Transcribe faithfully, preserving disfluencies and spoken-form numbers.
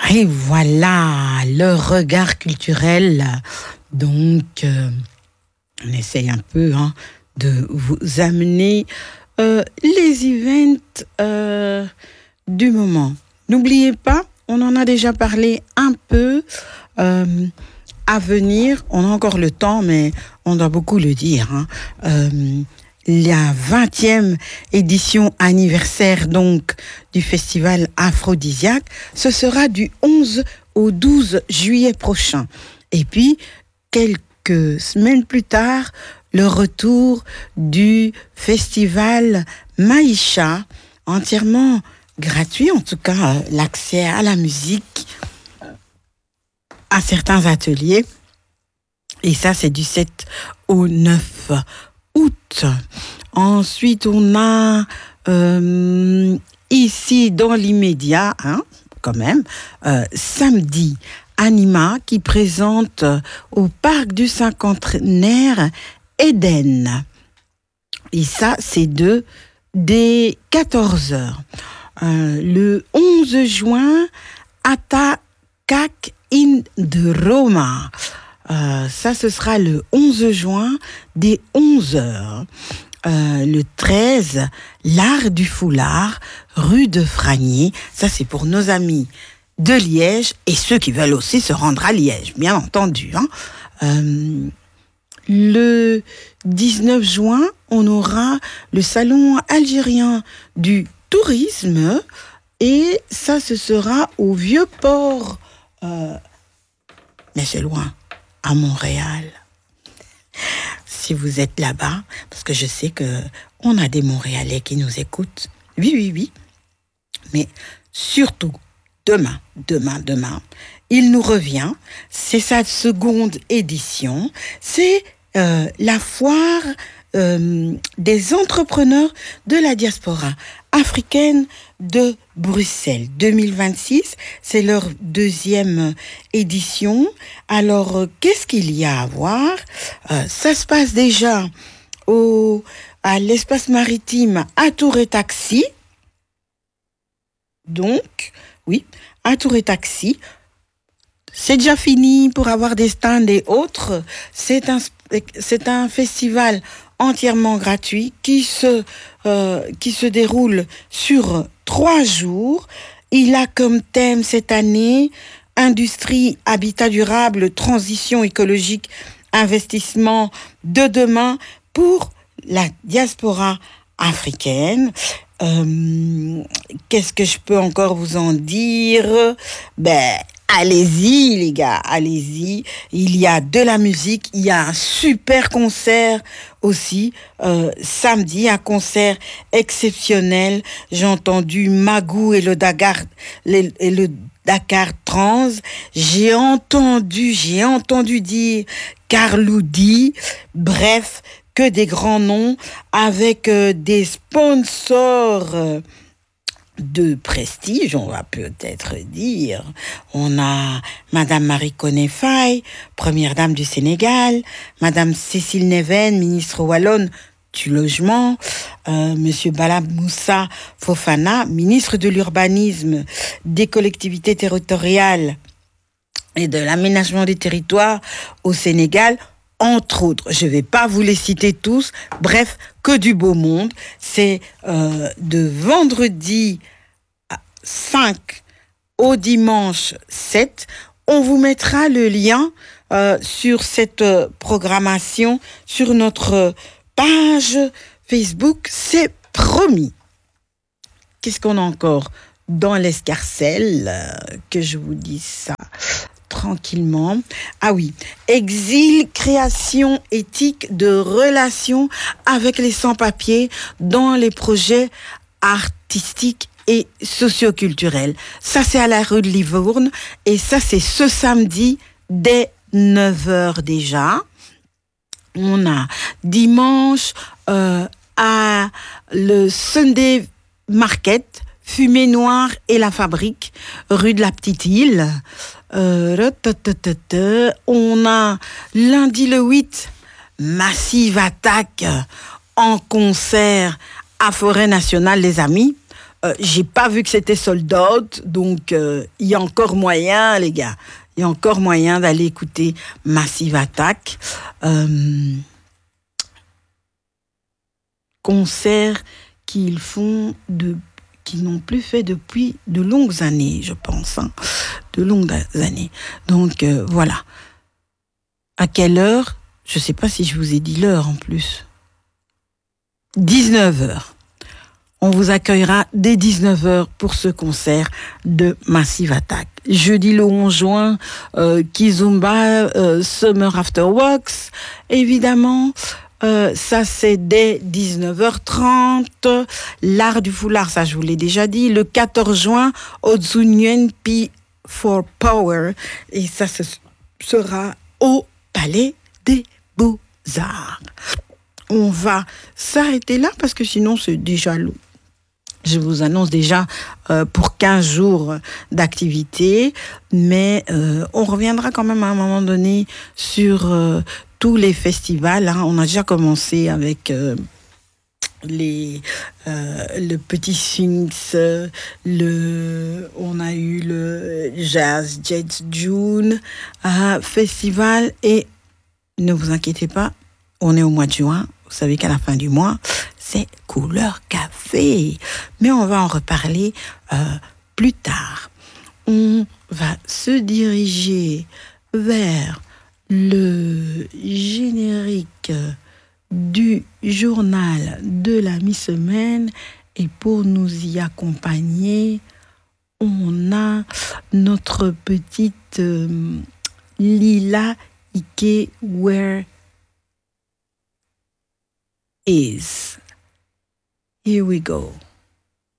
Et voilà, le regard culturel. Donc, euh, on essaye un peu hein, de vous amener euh, les events euh, du moment. N'oubliez pas, on en a déjà parlé un peu. Euh, à venir, on a encore le temps, mais on doit beaucoup le dire. Hein. Euh, la vingtième édition anniversaire donc du festival Aphrodisiaque, ce sera du onze au douze juillet prochain. Et puis, quelques semaines plus tard, le retour du festival Maïcha, entièrement gratuit, en tout cas l'accès à la musique, à certains ateliers. Et ça, c'est du sept au neuf août. Ensuite, on a euh, ici, dans l'immédiat, hein, quand même, euh, samedi, Anima qui présente euh, au Parc du Cinquantenaire Eden. Et ça, c'est de dès quatorze heures. Euh, le onze juin, Atakak in de Roma. Euh, ça, ce sera le onze juin, dès onze heures. Euh, le treize, l'art du foulard, rue de Fragny. Ça, c'est pour nos amis de Liège et ceux qui veulent aussi se rendre à Liège, bien entendu. Hein. Euh, le dix-neuf juin, on aura le salon algérien du tourisme et ça, ce sera au Vieux-Port. Euh, mais c'est loin, à Montréal. Si vous êtes là-bas, parce que je sais que on a des Montréalais qui nous écoutent. Oui, oui, oui. Mais surtout, demain, demain, demain, il nous revient. C'est sa seconde édition. C'est euh, la foire euh, des entrepreneurs de la diaspora africaine de Bruxelles. deux mille vingt-six, c'est leur deuxième édition. Alors, euh, qu'est-ce qu'il y a à voir ? euh, Ça se passe déjà au, à l'espace maritime à Tour et Taxi. Donc, oui, à Tour et Taxi. C'est déjà fini pour avoir des stands et autres. C'est un, c'est un festival entièrement gratuit qui se, euh, qui se déroule sur trois jours. Il a comme thème cette année industrie, habitat durable, transition écologique, investissement de demain pour la diaspora africaine. Euh, qu'est-ce que je peux encore vous en dire ? Ben, allez-y les gars, allez-y. Il y a de la musique, il y a un super concert aussi. Euh, samedi, un concert exceptionnel. J'ai entendu Magou et le Dakar, les, et le Dakar Trans. J'ai entendu, j'ai entendu dire Carloudi. Bref, que des grands noms avec euh, des sponsors euh, de prestige, on va peut-être dire. On a Madame Marie Koné Faye, première dame du Sénégal, Madame Cécile Neven, ministre wallonne du logement, euh, Monsieur Bala Moussa Fofana, ministre de l'urbanisme, des collectivités territoriales et de l'aménagement des territoires au Sénégal, entre autres. Je ne vais pas vous les citer tous. Bref, que du beau monde. C'est euh, de vendredi cinq au dimanche sept. On vous mettra le lien euh, sur cette euh, programmation sur notre page Facebook. C'est promis. Qu'est-ce qu'on a encore dans l'escarcelle euh, que je vous dise ça tranquillement. Ah oui, exil, création éthique de relations avec les sans-papiers dans les projets artistiques et socioculturels. Ça, c'est à la rue de Livourne et ça, c'est ce samedi dès neuf heures déjà. On a dimanche euh, à le Sunday Market, Fumée Noire et la Fabrique, rue de la Petite Île. Euh, on a lundi le huit, Massive Attaque en concert à Forêt Nationale, les amis. Euh, j'ai pas vu que c'était sold out, donc euh, il y a encore moyen, les gars. Il y a encore moyen d'aller écouter Massive Attack. Euh, concerts qu'ils font de qu'ils n'ont plus fait depuis de longues années, je pense, hein, de longues années. Donc euh, voilà. À quelle heure? Je ne sais pas si je vous ai dit l'heure en plus. dix-neuf heures. On vous accueillera dès dix-neuf heures pour ce concert de Massive Attack. Jeudi le onze juin, euh, Kizumba, euh, Summer After Works, évidemment. Euh, ça, c'est dès dix-neuf heures trente. L'art du foulard, ça, je vous l'ai déjà dit. Le quatorze juin, Odzunyen P for Power. Et ça, ce sera au Palais des Beaux-Arts. On va s'arrêter là parce que sinon, c'est déjà long. Je vous annonce déjà euh, pour quinze jours d'activité, mais euh, on reviendra quand même à un moment donné sur euh, tous les festivals. Hein. On a déjà commencé avec euh, les euh, le Petit Sphinx, euh, le on a eu le Jazz Jets June euh, festival, et ne vous inquiétez pas, on est au mois de juin. Vous savez qu'à la fin du mois, c'est couleur café. Mais on va en reparler euh, plus tard. On va se diriger vers le générique du journal de la mi-semaine. Et pour nous y accompagner, on a notre petite euh, Lila Ike Where Is. Here we go.